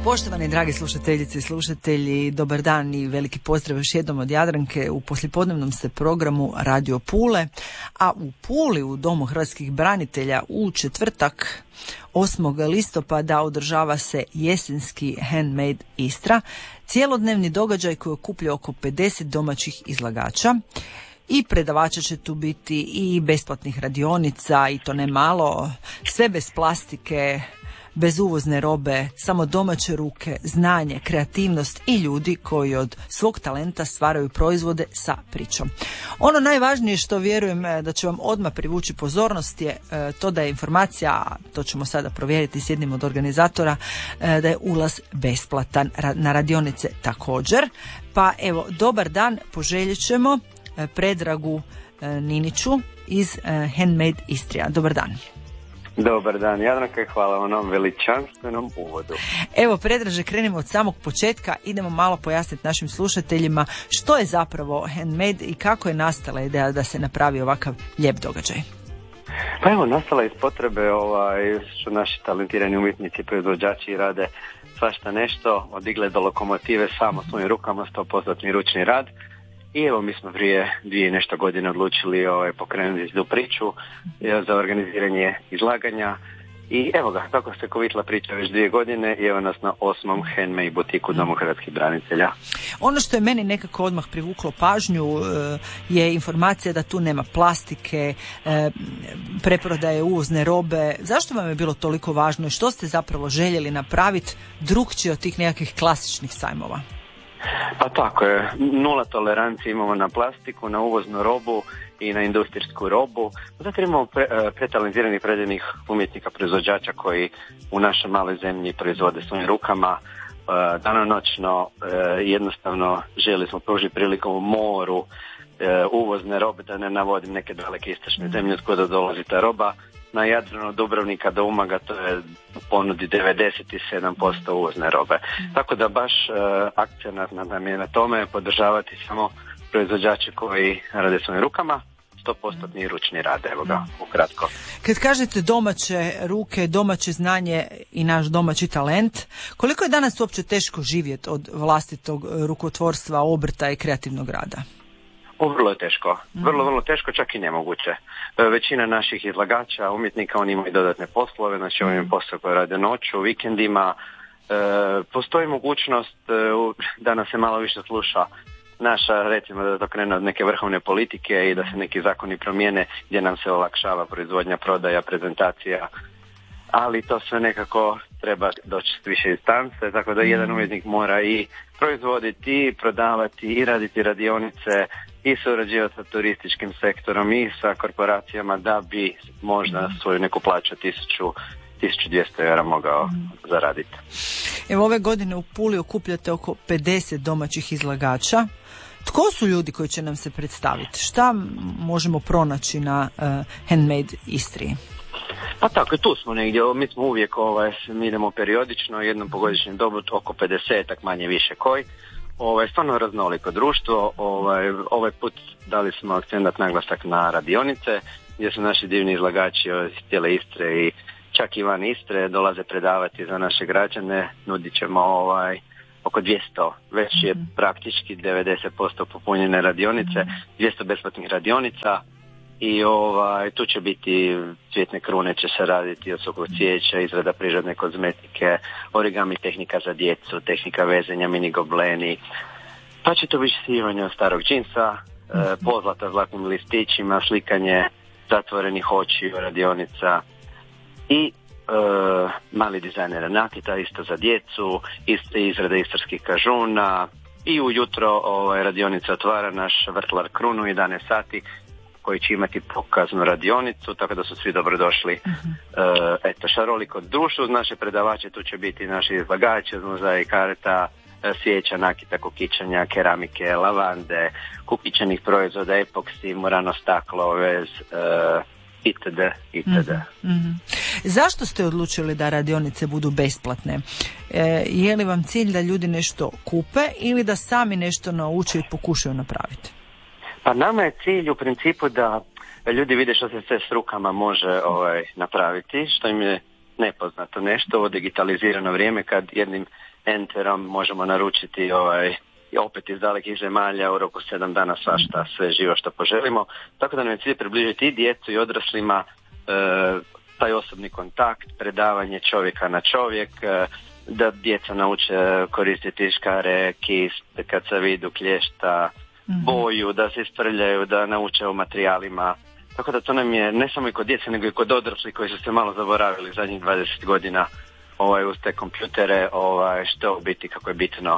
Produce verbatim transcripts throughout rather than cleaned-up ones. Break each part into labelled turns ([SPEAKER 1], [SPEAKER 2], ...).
[SPEAKER 1] Poštovani dragi slušateljice i slušatelji, dobar dan i veliki pozdrav još jednom od Jadranke. U poslijepodnevnom ste programu Radio Pule, a u Puli u Domu hrvatskih branitelja u četvrtak osmog listopada održava se jesenski Handmade Istra, cijelodnevni događaj koji okuplja oko pedeset domaćih izlagača. I predavača će tu biti i besplatnih radionica, i to ne malo, sve bez plastike, bez uvozne robe, samo domaće ruke, znanje, kreativnost i ljudi koji od svog talenta stvaraju proizvode sa pričom. Ono najvažnije što vjerujem da će vam odmah privući pozornost je to da je informacija, to ćemo sada provjeriti s jednim od organizatora, da je ulaz besplatan, na radionice također. Pa evo, dobar dan, poželjet ćemo Predragu Niniću iz Handmade Istrija. Dobar dan.
[SPEAKER 2] Dobar dan, Jadranka, hvala vam onom veličanstvenom uvodu.
[SPEAKER 1] Evo, Predraže, krenimo od samog početka, idemo malo pojasniti našim slušateljima što je zapravo Handmade i kako je nastala ideja da se napravi ovakav lijep događaj.
[SPEAKER 2] Pa evo, nastala iz potrebe ovaj, što naši talentirani umjetnici, proizvođači rade svašta nešto, od igle do lokomotive, samo svojim rukama, sto posto ručni rad. I evo, mi smo prije dvije nešto godine odlučili ovaj, pokrenuti tu priču za organiziranje izlaganja. I evo ga, kako se kovitla priča već dvije godine i evo nas na osmom Handmade butiku Domu hrvatskih branitelja.
[SPEAKER 1] Ono što je meni nekako odmah privuklo pažnju je informacija da tu nema plastike, preprodaje uvozne robe. Zašto vam je bilo toliko važno i što ste zapravo željeli napraviti drukčije od tih nekakvih klasičnih sajmova?
[SPEAKER 2] Pa tako je, nula tolerancije imamo na plastiku, na uvoznu robu i na industrijsku robu. Zato imamo pre, pretalentiranih predivnih umjetnika, proizvođača koji u našoj maloj zemlji proizvode svojim rukama. Danonoćno jednostavno želi smo pružiti priliku u moru uvozne robe, da ne navodim neke daleke istočne zemlje od kuda dolazi ta roba. Na Jadranu od Dubrovnika do Umaga to je u ponudi devedeset sedam posto uvozne robe. Mm. Tako da baš uh, akcenat nam je na tome podržavati samo proizvođače koji rade svojim rukama, sto posto ručni rad, evo ga, ukratko.
[SPEAKER 1] Kad kažete domaće ruke, domaće znanje i naš domaći talent, koliko je danas uopće teško živjeti od vlastitog rukotvorstva, obrta i kreativnog rada?
[SPEAKER 2] O, vrlo je teško, vrlo, vrlo teško, čak i nemoguće. Većina naših izlagača, umjetnika, oni imaju dodatne poslove, znači oni imaju posao koje rade noću, vikendima. E, postoji mogućnost e, da nas se malo više sluša naša, recimo da to krene od neke vrhovne politike i da se neki zakoni promijene gdje nam se olakšava proizvodnja, prodaja, prezentacija. Ali to sve nekako treba doći s više distance, tako da jedan umjetnik mora i proizvoditi, i prodavati, i raditi radionice, i surađivati sa turističkim sektorom i sa korporacijama da bi možda svoju neku plaću tisuću, tisuću dvjesto eura mogao mm. zaraditi.
[SPEAKER 1] Evo, ove godine u Puli okupljate oko pedeset domaćih izlagača. Tko su ljudi koji će nam se predstaviti? Šta možemo pronaći na uh, Handmade Istriji?
[SPEAKER 2] Pa tako, tu smo negdje, mi smo uvijek, ovaj, mi idemo periodično, jednom pogodišnjem dobu, oko pedesetak, manje više koji. Ovaj, stvarno raznoliko društvo, ovaj, ovaj put dali smo akcenat naglasak na radionice, gdje su naši divni izlagači iz cijele Istre i čak i van Istre dolaze predavati za naše građane, nudit ćemo ovaj, oko dvjesto, već je praktički devedeset posto popunjene radionice, dvjesto besplatnih radionica. I ovaj, tu će biti cvjetne krune, će se raditi od sokog cvijeća, izrada prirodne kozmetike, origami tehnika za djecu, tehnika vezenja, mini gobleni. Pa će to biti šivanje od starog džinsa, e, pozlata zlatnim listićima, slikanje zatvorenih očiju, radionica i e, mali dizajner nakita isto za djecu, ist, izrada istarskih kažuna i ujutro ovaj, radionica otvara naš vrtlar krunu jedanaest sati, koji će imati pokaznu radionicu, tako da su svi dobrodošli. Uh-huh. E, eto, šaroliko društvo uz naše predavače, tu će biti naši izlagači, mozaik, karta, svijeća, nakita, kukičanja, keramike, lavande, kukičanih proizvoda, epoksi, murano staklo, vez, e, itd. itd.
[SPEAKER 1] Mm-hmm. Zašto ste odlučili da radionice budu besplatne? E, je li vam cilj da ljudi nešto kupe ili da sami nešto nauče i pokušaju napraviti?
[SPEAKER 2] Pa nama je cilj u principu da ljudi vide što se sve s rukama može ovaj, napraviti, što im je nepoznato nešto, ovo digitalizirano vrijeme kad jednim enterom možemo naručiti ovaj, opet iz dalekih zemalja u roku sedam dana svašta, sve živo što poželimo. Tako da nam je cilj približiti i djecu i odraslima e, taj osobni kontakt, predavanje čovjeka na čovjek, e, da djeca nauče koristiti škare, kist, kad se vidu klješta, mm-hmm. boju, da se isprljaju, da nauče o materijalima. Tako da to nam je ne samo i kod djece, nego i kod odraslih koji su se malo zaboravili zadnjih dvadeset godina ovaj, uz te kompjutere, ovaj, što u biti kako je bitno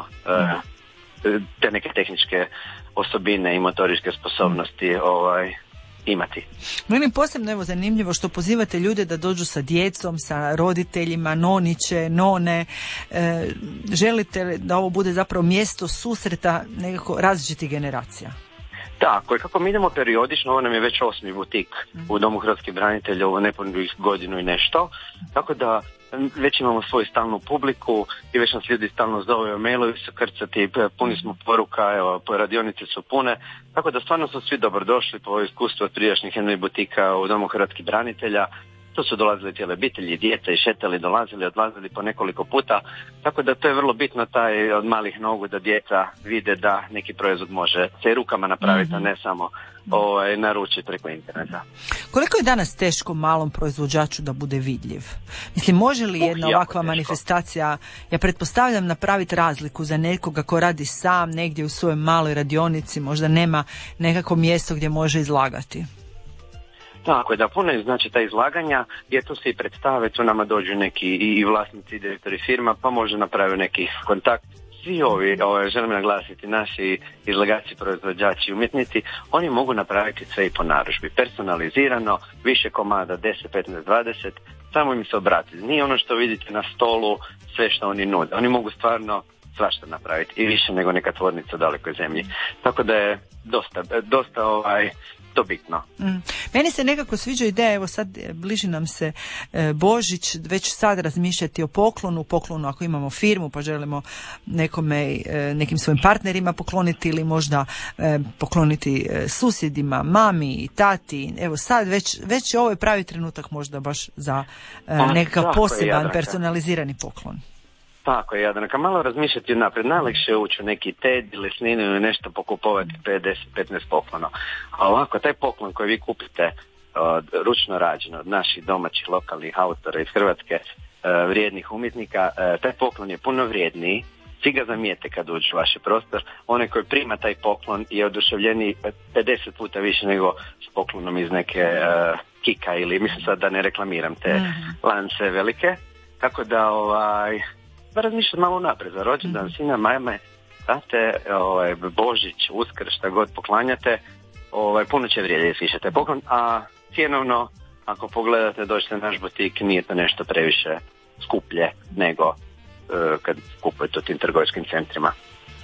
[SPEAKER 2] mm-hmm. te neke tehničke osobine i motoričke sposobnosti ovaj, imati.
[SPEAKER 1] Meni je posebno evo zanimljivo što pozivate ljude da dođu sa djecom, sa roditeljima, noniće, none. E, želite da ovo bude zapravo mjesto susreta nekako različitih generacija?
[SPEAKER 2] Tako, i kako mi idemo periodično, ovo nam je već osmi butik u Domu hrvatskih branitelja, ovo nepunih godinu i nešto, tako da već imamo svoju stalnu publiku i već nas ljudi stalno zove, mailovi su krcati, puni smo poruka, evo, radionice su pune, tako da stvarno su svi dobrodošli po iskustvu od prijašnjih jednih butika u Domu hrvatskih branitelja. Tu su dolazili cijele obitelji, djeca i šetali, dolazili, odlazili po nekoliko puta, tako da to je vrlo bitno taj od malih nogu da djeca vide da neki proizvod može se rukama napraviti, mm-hmm. a ne samo ovaj, naručiti preko interneta.
[SPEAKER 1] Koliko je danas teško malom proizvođaču da bude vidljiv? Mislim, može li jedna uh, ovakva manifestacija, ja pretpostavljam, napraviti razliku za nekoga ko radi sam negdje u svojoj maloj radionici, možda nema nekako mjesto gdje može izlagati?
[SPEAKER 2] Tako je, da puno je znači ta izlaganja, jer tu se i predstave, tu nama dođu neki i, i vlasnici i direktori firma, pa možda naprave neki kontakt. Svi ovi, ovaj, želim naglasiti, naši izlagači, proizvođači, umjetnici, oni mogu napraviti sve i po narudžbi, personalizirano, više komada, deset, petnaest, dvadeset, samo im se obratiti. Nije ono što vidite na stolu, sve što oni nude. Oni mogu stvarno svašta napraviti i više nego neka tvornica u dalekoj zemlji. Tako da je dosta, dosta ovaj, to bitno.
[SPEAKER 1] Mm. Meni se nekako sviđa ideja, evo sad bliži nam se e, Božić, već sad razmišljati o poklonu, poklonu ako imamo firmu pa želimo nekome, e, nekim svojim partnerima pokloniti ili možda e, pokloniti e, susjedima, mami, tati, evo sad već, već je ovo pravi trenutak možda baš za e, nekakav poseban personalizirani poklon.
[SPEAKER 2] Tako je, Jadranka, malo razmišljati naprijed, najlakše je ući u neki TED ili sninu ili nešto pokupovati pedeset do petnaest poklona. A ovako, taj poklon koji vi kupite od, ručno rađeno od naših domaćih lokalnih autora iz Hrvatske, uh, vrijednih umjetnika, uh, taj poklon je puno vrijedniji, svi ga zamijete kad uđe u vaš prostor, onaj koji prima taj poklon je oduševljeniji pedeset puta više nego s poklonom iz neke uh, Kika ili, mislim sad da ne reklamiram te mm-hmm. lance velike, tako da ovaj... da razmišljati malo naprijed za rođendan, mm-hmm. sina, majme, tate, ovaj, Božić, Uskrs, šta god poklanjate, ovaj, puno će vrijediti više taj poklon, a cjenovno, ako pogledate, dođete na naš butik, nije to nešto previše skuplje nego uh, kad kupujete u tim trgovačkim centrima.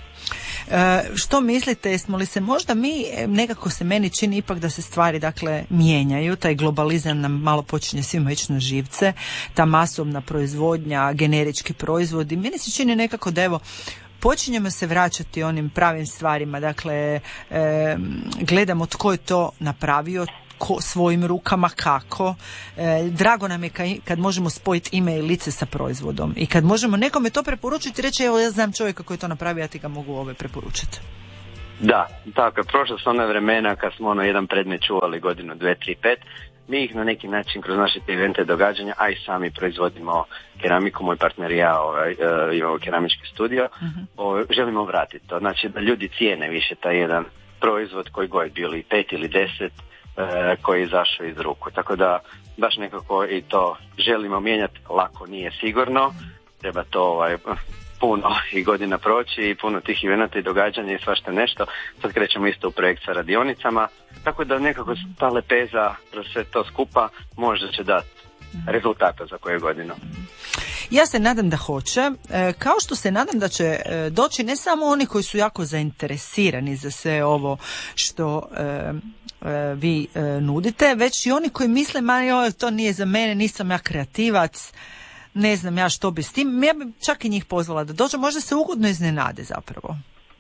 [SPEAKER 1] E, što mislite, jesmo li se možda mi, nekako se meni čini ipak da se stvari dakle mijenjaju, taj globalizam nam malo počinje svima ići na živce, ta masovna proizvodnja, generički proizvodi, meni se čini nekako da evo počinjemo se vraćati onim pravim stvarima, dakle e, gledamo tko je to napravio, ko, svojim rukama, kako. E, drago nam je kad, kad možemo spojiti ime i lice sa proizvodom i kad možemo nekome to preporučiti i reći evo ja znam čovjeka koji to napravi, ja ti ga mogu ove preporučiti.
[SPEAKER 2] Da, tako je, prošla su ona vremena kad smo ono jedan predmet čuvali godinu, dve, tri, pet, mi ih na neki način kroz naše evente događanja, a i sami proizvodimo keramiku, moj partner i ja ovaj, uh, imamo keramički studio, uh-huh. ovaj, želimo vratiti to, znači da ljudi cijene više taj jedan proizvod koji god bili pet ili deset, koji je izašao iz ruku. Tako da baš nekako i to želimo mijenjati, lako nije sigurno, treba to ovaj, puno i godina proći i puno tih eventa i događanja i svašta nešto. Sad krećemo isto u projekt sa radionicama, tako da nekako ta lepeza kroz sve to skupa možda će dati rezultata za koju godinu.
[SPEAKER 1] Ja se nadam da hoće, e, kao što se nadam da će e, doći ne samo oni koji su jako zainteresirani za sve ovo što e, e, vi e, nudite, već i oni koji misle, ma joj, to nije za mene, nisam ja kreativac, ne znam ja što bi s tim, ja bi čak i njih pozvala da dođe, možda se ugodno iznenade zapravo.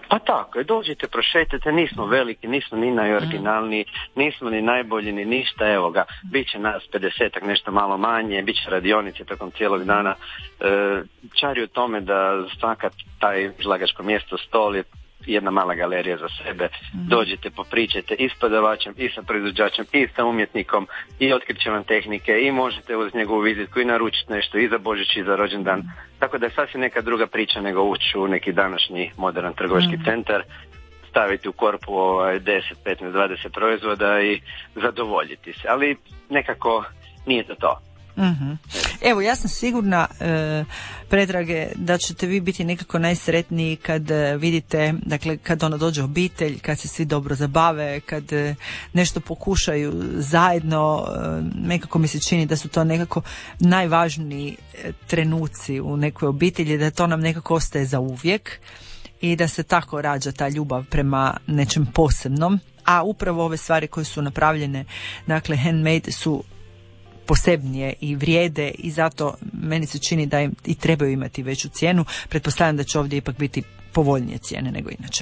[SPEAKER 2] Pa tako, dođite, prošetajte, nismo veliki, nismo ni najoriginalniji, nismo ni najbolji, ni ništa, evo ga, bit će nas pedesetak, nešto malo manje, bit će radionice tokom cijelog dana. E, čar je u tome da svaka taj izlagačko mjesto, stol je jedna mala galerija za sebe, mm-hmm. dođete, popričajte i s prodavačem, i sa proizvođačem, i sa umjetnikom, i otkriće vam tehnike, i možete uz njegovu vizitku i naručiti nešto i za Božić i za rođendan, tako da je sasvim neka druga priča nego ući u neki današnji modern trgovački mm-hmm. centar, staviti u korpu ovaj, deset, petnaest, dvadeset proizvoda i zadovoljiti se, ali nekako nije to to.
[SPEAKER 1] Mm-hmm. Evo, ja sam sigurna, e, Predrage, da ćete vi biti nekako najsretniji kad e, vidite, dakle, kad ono dođe obitelj, kad se svi dobro zabave, kad e, nešto pokušaju zajedno, e, nekako mi se čini da su to nekako najvažniji e, trenuci u nekoj obitelji, da to nam nekako ostaje za uvijek i da se tako rađa ta ljubav prema nečem posebnom, a upravo ove stvari koje su napravljene, dakle, handmade su posebnije i vrijede i zato meni se čini da im i trebaju imati veću cijenu. Pretpostavljam da će ovdje ipak biti povoljnije cijene nego inače.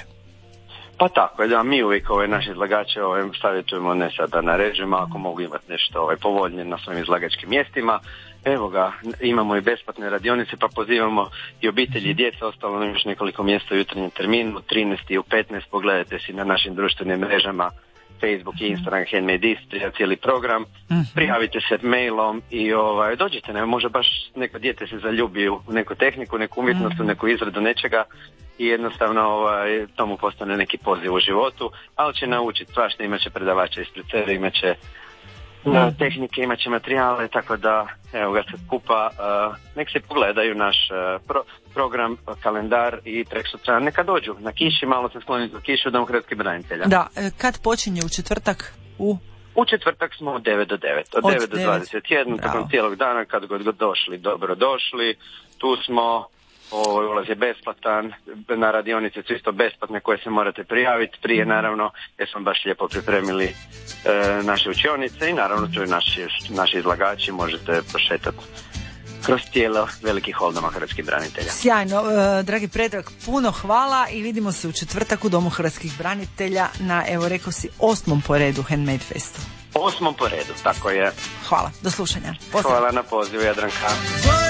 [SPEAKER 2] Pa tako je, da, mi uvijek ove naše izlagače ove, savjetujemo, ne sad da naređujemo, ako mogu imati nešto ove, povoljnije na svojim izlagačkim mjestima. Evo ga, imamo i besplatne radionice, pa pozivamo i obitelji i djeca, ostalo nam još nekoliko mjesta u jutarnjem terminu, u trinaest i u petnaest, pogledajte si na našim društvenim mrežama, Facebook i Instagram, Handmade Istria, cijeli program, mm-hmm. prijavite se mailom i ovaj, dođite, ne, može baš neko dijete se zaljubi u neku tehniku, neku umjetnost, mm-hmm. neku izradu nečega i jednostavno ovaj, tomu postane neki poziv u životu, ali će naučiti svašta, imat će predavača ispred sebe, imat će mm-hmm. tehnike, imat će materijale, tako da evo ga se kupa, uh, nek se pogledaju naš uh, pro, program, kalendar i preksutra neka dođu na kiši, malo se skloniti u kišu Dom hrvatskih branitelja.
[SPEAKER 1] Da, kad počinje u četvrtak? U
[SPEAKER 2] U četvrtak smo od devet do devet, od, od devet do dvadeset jedan, tokom cijelog dana, kad god došli, dobro došli, tu smo, o, ulaz je besplatan, na radionice su isto besplatne koje se morate prijaviti, prije naravno, jer smo baš lijepo pripremili e, naše učionice i naravno tu je naši, naši izlagači, možete prošetati kroz tijelo veliki hol Doma hrvatskih branitelja.
[SPEAKER 1] Sjajno, e, dragi Predrag, puno hvala i vidimo se u četvrtak u Domu hrvatskih branitelja na, evo rekao si, osmom po redu Handmade Festu.
[SPEAKER 2] Osmom po redu, tako je.
[SPEAKER 1] Hvala, do slušanja.
[SPEAKER 2] Pozdrav. Hvala na pozivu, Jadranka.